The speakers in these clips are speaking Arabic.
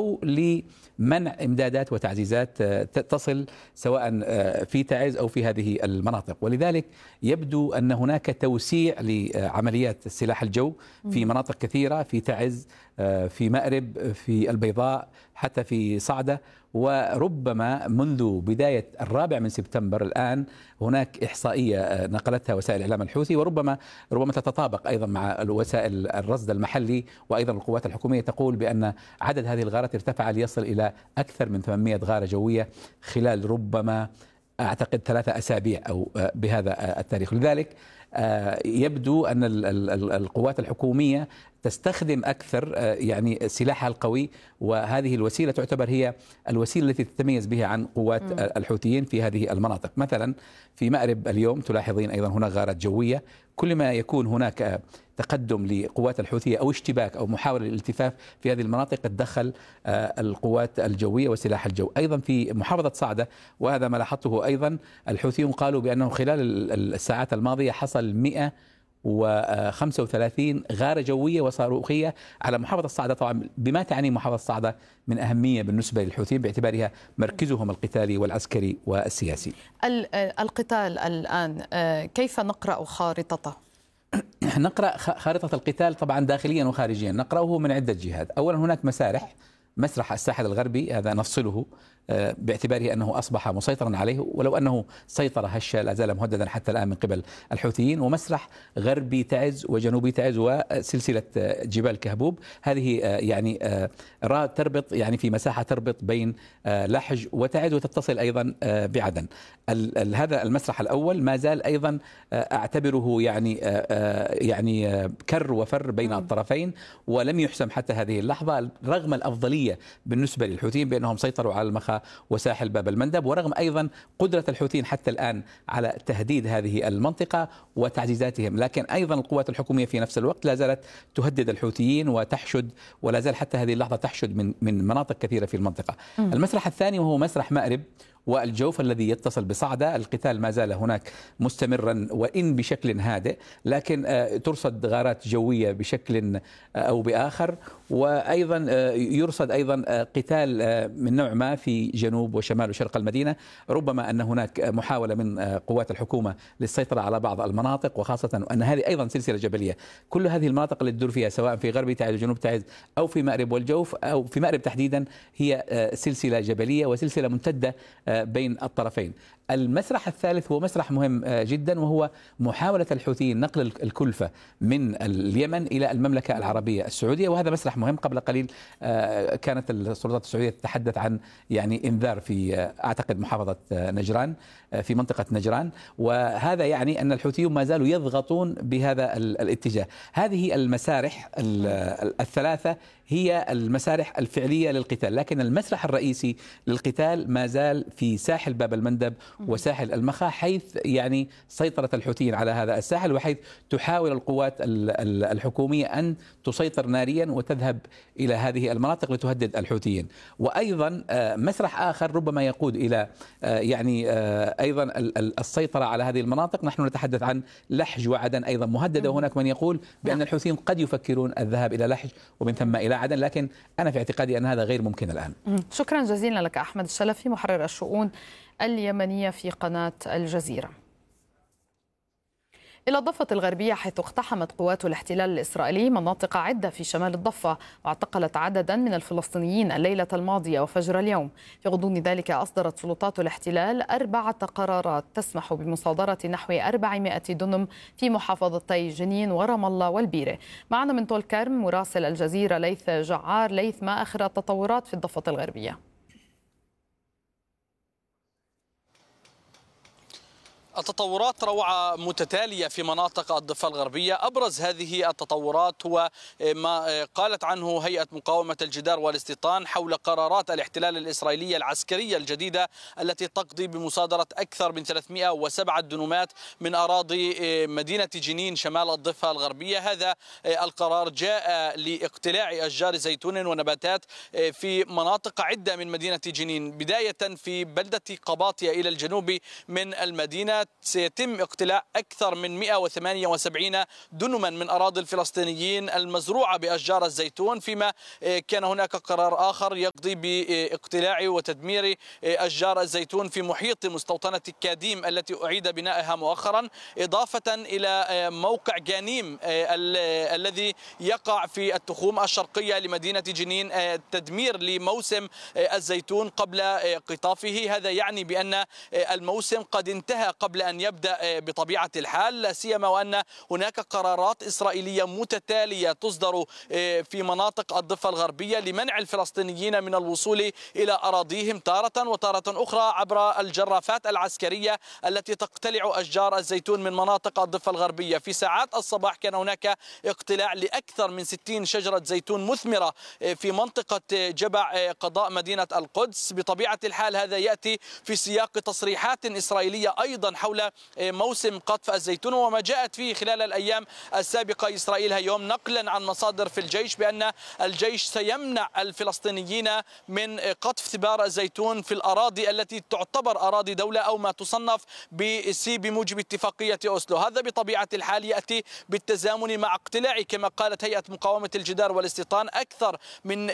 أو لمنع إمدادات وتعزيزات تصل سواء في تعز أو في هذه المناطق. ولذلك يبدو أن هناك توسيع لعمليات سلاح الجو في مناطق كثيرة، في تعز، في مأرب، في البيضاء، حتى في صعدة. وربما منذ بداية 4 سبتمبر الآن هناك إحصائية نقلتها وسائل الإعلام الحوثي، وربما تتطابق أيضا مع وسائل الرصد المحلي وأيضا القوات الحكومية، تقول بأن عدد هذه الغارات ارتفع ليصل إلى أكثر من 800 غارة جوية خلال ربما أعتقد 3 أسابيع أو بهذا التاريخ. لذلك يبدو أن القوات الحكومية تستخدم أكثر يعني سلاحها القوي، وهذه الوسيلة تعتبر هي الوسيلة التي تتميز بها عن قوات الحوثيين في هذه المناطق. مثلا في مأرب اليوم تلاحظين أيضا هناك غارات جوية. كل ما يكون هناك تقدم لقوات الحوثية أو اشتباك أو محاولة للالتفاف في هذه المناطق تدخل القوات الجوية وسلاح الجو. أيضا في محافظة صعدة، وهذا ما لاحظته أيضا، الحوثيون قالوا بأنه خلال الساعات الماضية حصل 135 غارة جوية وصاروخية على محافظة صعدة. طبعا بما تعني محافظة صعدة من أهمية بالنسبة للحوثيين باعتبارها مركزهم القتالي والعسكري والسياسي. القتال الآن كيف نقرأ خارطته؟ نقرأ خارطة القتال طبعا داخليا وخارجيا، نقرأه من عدة جهات. أولا هناك مسرح الساحل الغربي، هذا نفصله باعتباره أنه أصبح مسيطرا عليه، ولو أنه سيطرة هشة لا زال مهددا حتى الآن من قبل الحوثيين. ومسرح غربي تعز وجنوبي تعز وسلسلة جبال كهبوب، هذه يعني تربط يعني في مساحة تربط بين لحج وتعز وتتصل أيضا بعدن. هذا المسرح الأول ما زال أيضا أعتبره يعني كر وفر بين الطرفين، ولم يحسم حتى هذه اللحظة، رغم الأفضلية بالنسبة للحوثيين بأنهم سيطروا على المخا وساحل باب المندب، ورغم أيضا قدرة الحوثيين حتى الآن على تهديد هذه المنطقة وتعزيزاتهم. لكن أيضا القوات الحكومية في نفس الوقت لا زالت تهدد الحوثيين وتحشد، ولا زال حتى هذه اللحظة تحشد من مناطق كثيرة في المنطقة. المسرح الثاني وهو مسرح مأرب والجوف الذي يتصل بصعدة. القتال ما زال هناك مستمرا وإن بشكل هادئ، لكن ترصد غارات جوية بشكل أو بآخر، وأيضا يرصد أيضا قتال من نوع ما في جنوب وشمال وشرق المدينة. ربما أن هناك محاولة من قوات الحكومة للسيطرة على بعض المناطق، وخاصة أن هذه أيضا سلسلة جبلية. كل هذه المناطق اللي تدور فيها سواء في غرب تعز وجنوب تعز أو في مأرب والجوف أو في مأرب تحديدا هي سلسلة جبلية وسلسلة ممتدة بين الطرفين. المسرح الثالث هو مسرح مهم جدا، وهو محاولة الحوثيين نقل الكلفة من اليمن إلى المملكة العربية السعودية، وهذا مسرح مهم. قبل قليل كانت السلطات السعودية تتحدث عن يعني إنذار في أعتقد محافظة نجران، في منطقة نجران، وهذا يعني أن الحوثيون ما زالوا يضغطون بهذا الاتجاه. هذه المسارح الثلاثة هي المسارح الفعلية للقتال، لكن المسرح الرئيسي للقتال ما زال في ساحل باب المندب وساحل المخا، حيث يعني سيطرة الحوثيين على هذا الساحل، وحيث تحاول القوات الحكومية أن تسيطر ناريا وتذهب إلى هذه المناطق لتهدد الحوثيين. وأيضا مسرح آخر ربما يقود إلى يعني أيضا السيطرة على هذه المناطق. نحن نتحدث عن لحج وعدن أيضا مهددة، وهناك من يقول بأن الحوثيين قد يفكرون الذهاب إلى لحج ومن ثم إلى عدن، لكن أنا في اعتقادي أن هذا غير ممكن الآن. شكرا جزيلا لك أحمد الشلفي، محرر الشؤون اليمنية في قناة الجزيرة. إلى الضفة الغربية، حيث اقتحمت قوات الاحتلال الإسرائيلي مناطق عدة في شمال الضفة واعتقلت عددا من الفلسطينيين الليلة الماضية وفجر اليوم. في غضون ذلك أصدرت سلطات الاحتلال 4 قرارات تسمح بمصادرة نحو 400 دنم في محافظتي جنين ورام الله والبيرة. معنا من طول كرم مراسل الجزيرة ليث جعار. ليث، ما آخر التطورات في الضفة الغربية؟ التطورات روعة متتالية في مناطق الضفة الغربية. أبرز هذه التطورات هو ما قالت عنه هيئة مقاومة الجدار والاستيطان حول قرارات الاحتلال الإسرائيلية العسكرية الجديدة التي تقضي بمصادرة أكثر من 307 دنومات من أراضي مدينة جنين شمال الضفة الغربية. هذا القرار جاء لاقتلاع أشجار زيتون ونباتات في مناطق عدة من مدينة جنين، بداية في بلدة قباطية إلى الجنوب من المدينة، الساعات سيتم اقتلاع أكثر من 178 دنما من أراضي الفلسطينيين المزروعة بأشجار الزيتون، فيما كان هناك قرار آخر يقضي باقتلاع وتدمير أشجار الزيتون في محيط مستوطنة كاديم التي أعيد بنائها مؤخرا، إضافة إلى موقع جانيم الذي يقع في التخوم الشرقية لمدينة جنين، تدمير لموسم الزيتون قبل قطافه. هذا يعني بأن الموسم قد انتهى قبل أن يبدأ بطبيعة الحال، لا سيما وأن هناك قرارات إسرائيلية متتالية تصدر في مناطق الضفة الغربية لمنع الفلسطينيين من الوصول إلى أراضيهم تارة، وتارة أخرى عبر الجرافات العسكرية التي تقتلع أشجار الزيتون من مناطق الضفة الغربية. في ساعات الصباح كان هناك اقتلاع لأكثر من 60 شجرة زيتون مثمرة في منطقة جبع قضاء مدينة القدس. بطبيعة الحال هذا يأتي في سياق تصريحات إسرائيلية أيضا حول موسم قطف الزيتون، وما جاءت فيه خلال الأيام السابقة إسرائيل اليوم نقلا عن مصادر في الجيش بأن الجيش سيمنع الفلسطينيين من قطف ثمار الزيتون في الأراضي التي تعتبر أراضي دولة أو ما تصنف بسي بموجب اتفاقية أوسلو. هذا بطبيعة الحال يأتي بالتزامن مع اقتلاع كما قالت هيئة مقاومة الجدار والاستيطان أكثر من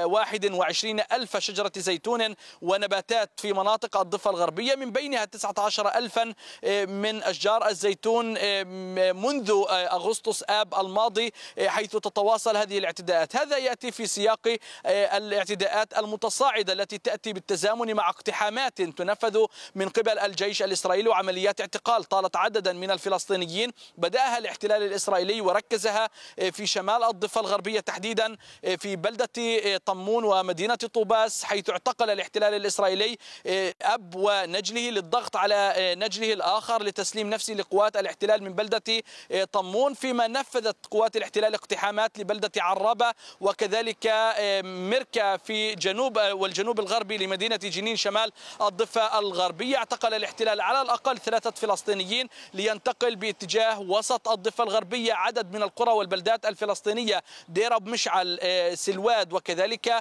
21 ألف شجرة زيتون ونباتات في مناطق الضفة الغربية، من بينها 19 ألفا من أشجار الزيتون منذ أغسطس آب الماضي، حيث تتواصل هذه الاعتداءات. هذا يأتي في سياق الاعتداءات المتصاعدة التي تأتي بالتزامن مع اقتحامات تنفذ من قبل الجيش الإسرائيلي وعمليات اعتقال طالت عددا من الفلسطينيين بدأها الاحتلال الإسرائيلي وركزها في شمال الضفة الغربية تحديدا في بلدة طمون ومدينة طوباس، حيث اعتقل الاحتلال الإسرائيلي أب ونجله للضغط على نجله الآخر لتسليم نفسه لقوات الاحتلال من بلدة طمون، فيما نفذت قوات الاحتلال اقتحامات لبلدة عرابة وكذلك مركا في جنوب والجنوب الغربي لمدينة جنين شمال الضفة الغربية. اعتقل الاحتلال على الأقل 3 فلسطينيين لينتقل باتجاه وسط الضفة الغربية عدد من القرى والبلدات الفلسطينية، دير أبو مشعل، سلواد وكذلك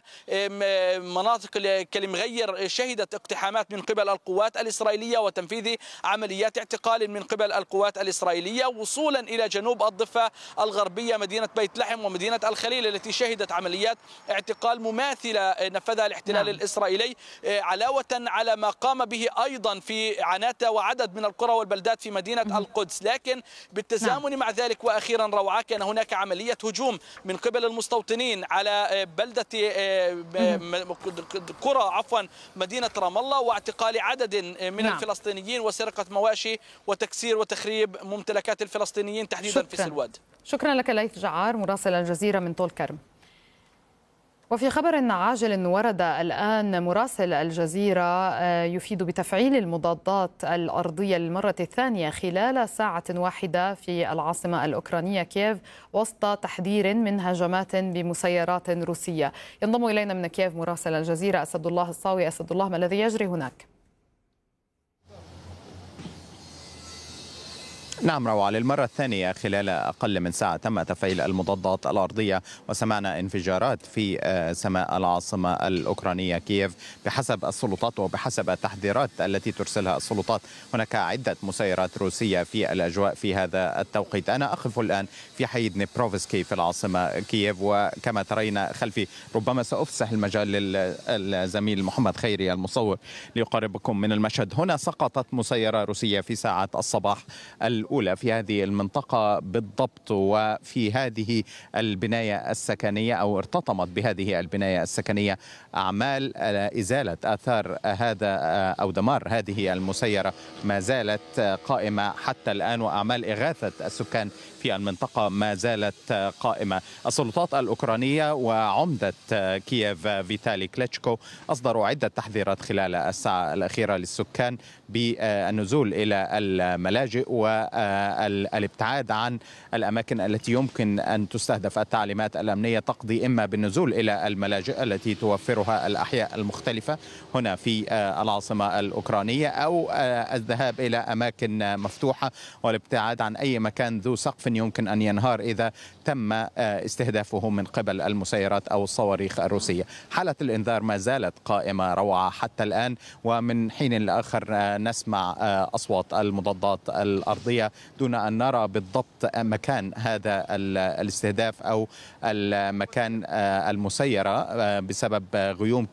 مناطق كالمغير شهدت اقتحامات من قبل القوات الإسرائيلية وتنفيذ عمليات اعتقال من قبل القوات الإسرائيلية، وصولا إلى جنوب الضفة الغربية مدينة بيت لحم ومدينة الخليل التي شهدت عمليات اعتقال مماثلة نفذها الاحتلال الإسرائيلي، علاوة على ما قام به أيضا في عناتة وعدد من القرى والبلدات في مدينة القدس. لكن بالتزامن مع ذلك وأخيرا روعة كان هناك عملية هجوم من قبل المستوطنين على بلدة مدينة رام الله واعتقال عدد من الفلسطينيين وسرقة مواشي وتكسير وتخريب ممتلكات الفلسطينيين تحديدا في سلواد. شكرا لك ليث جعار مراسل الجزيرة من طول كرم. وفي خبر عاجل ورد الآن مراسل الجزيرة يفيد بتفعيل المضادات الأرضية للمرة الثانية خلال ساعة واحدة في العاصمة الأوكرانية كييف وسط تحذير من هجمات بمسيرات روسية. ينضم إلينا من كييف مراسل الجزيرة أسد الله الصاوي. أسد الله، ما الذي يجري هناك؟ نعم روعة، للمرة الثانية خلال أقل من ساعة تم تفعيل المضادات الأرضية وسمعنا انفجارات في سماء العاصمة الأوكرانية كييف. بحسب السلطات وبحسب التحذيرات التي ترسلها السلطات هناك عدة مسيرات روسية في الأجواء في هذا التوقيت. أنا أقف الآن في حي دنيبروفسكي في العاصمة كييف، وكما ترين خلفي ربما سأفسح المجال للزميل محمد خيري المصور ليقربكم من المشهد. هنا سقطت مسيرة روسية في ساعات الصباح الأولى في هذه المنطقة بالضبط، وفي هذه البناية السكنية أو ارتطمت بهذه البناية السكنية. أعمال إزالة آثار هذا أو دمار هذه المسيرة ما زالت قائمة حتى الآن، وأعمال إغاثة السكان في المنطقة ما زالت قائمة. السلطات الأوكرانية وعمدة كييف فيتالي كليتشكو أصدروا عدة تحذيرات خلال الساعة الأخيرة للسكان بالنزول إلى الملاجئ والابتعاد عن الأماكن التي يمكن أن تستهدف. التعليمات الأمنية تقضي إما بالنزول إلى الملاجئ التي توفرها الأحياء المختلفة هنا في العاصمة الأوكرانية، أو الذهاب إلى أماكن مفتوحة والابتعاد عن أي مكان ذو سقف يمكن أن ينهار إذا تم استهدافه من قبل المسيرات أو الصواريخ الروسية. حالة الإنذار ما زالت قائمة روعة حتى الآن، ومن حين لآخر نسمع أصوات المضادات الأرضية دون أن نرى بالضبط مكان هذا الاستهداف أو المكان المسيرة بسبب غيوم